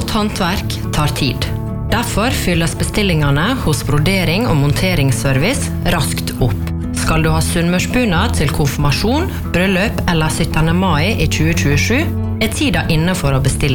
Godt håndverk tar tid. Derfor fylles bestillingene hos brodering- og monteringsservice raskt opp. Skal du ha sunnmørsbunad til konfirmasjon, bryllup eller 17. mai i 2027, tida inne for å bestille